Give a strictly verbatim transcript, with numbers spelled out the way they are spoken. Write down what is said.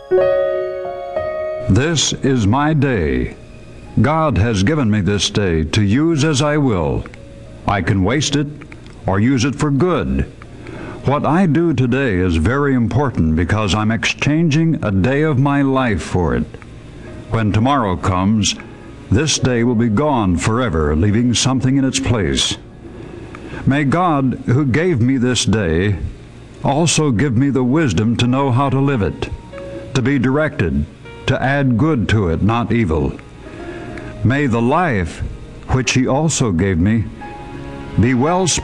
This is my day. God has given me this day to use as I will. I can waste it or use it for good. What I do today is very important because I'm exchanging a day of my life for it. When tomorrow comes, this day will be gone forever, leaving something in its place. May God, who gave me this day, also give me the wisdom to know how to live it, to be directed, to add good to it, not evil. May the life which He also gave me be well spent